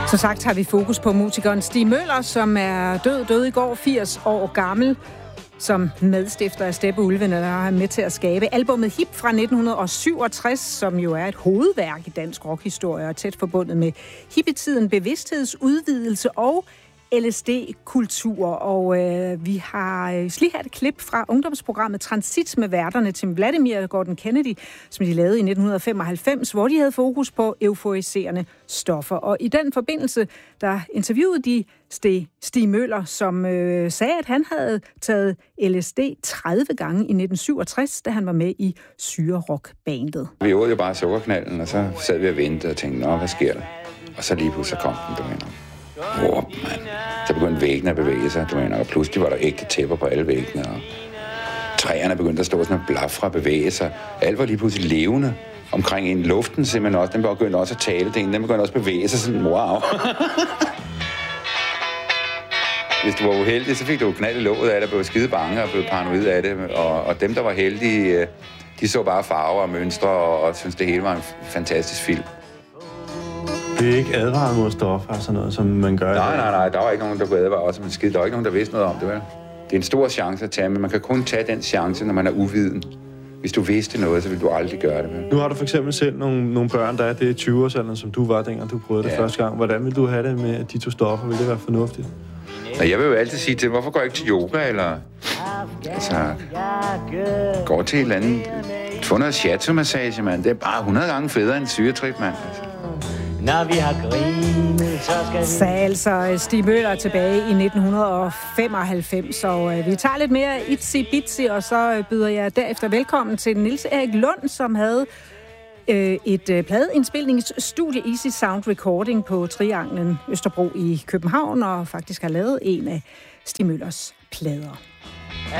Som sagt har vi fokus på musikeren Stig Møller, som er død i går, 80 år gammel. Som medstifter af Steppeulvene, der er med til at skabe albumet Hip fra 1967, som jo er et hovedværk i dansk rockhistorie og tæt forbundet med hippietiden, bevidsthedsudvidelse og LSD-kultur. Og vi har lige her et klip fra ungdomsprogrammet Transit med værterne Tim Vladimir og Gordon Kennedy, som de lavede i 1995, hvor de havde fokus på euforiserende stoffer. Og i den forbindelse, der interviewede de Stig Møller, som sagde, at han havde taget LSD 30 gange i 1967, da han var med i Syre-rock-bandet. Vi åd jo bare sukkerknalden, og så sad vi og ventede og tænkte, nå, hvad sker der? Og så lige pludselig kom den, du mener. Mand. Så begyndte væggene at bevæge sig, du mener, og pludselig var der ægte tæpper på alle væggene, og træerne begyndte at stå sådan og blafre og bevæge sig. Alt var lige pludselig levende omkring en. Luften simpelthen også, den begyndte også at tale til en, den begyndte også at bevæge sig sådan, wow. Hvis du var uheldig, så fik du knald i låget af det, og blev skide bange og blev paranoid af det, og dem, der var heldige, de så bare farver og mønstre, og syntes, det hele var en fantastisk film. Det er ikke advaret mod stoffer og sådan noget, som man gør? Nej, der var ikke nogen, der kunne advare også, men skide, der var ikke nogen, der vidste noget om det, vel? Det er en stor chance at tage, men man kan kun tage den chance, når man er uviden. Hvis du vidste noget, så ville du aldrig gøre det, vel? Nu har du for eksempel selv nogle børn, der er det 20-årsalderen, som du var, dengang du prøvede det første gang. Hvordan vil du have det med de to stoffer? Vil det være fornuftigt? Jeg vil jo altid sige til, hvorfor går jeg ikke til yoga, eller går til et eller andet, få noget shiatsu-massage, mand. Det er bare 100 gange federe end syretrip, mand. Når vi har grinet, så skal vi... Sagde altså Stig Møller tilbage i 1995, og vi tager lidt mere itsy-bitsy, og så byder jeg derefter velkommen til Niels Erik Lund, som havde et pladeindspilningsstudie Easy Sound Recording på Trianglen Østerbro i København, og faktisk har lavet en af Stig Møllers plader.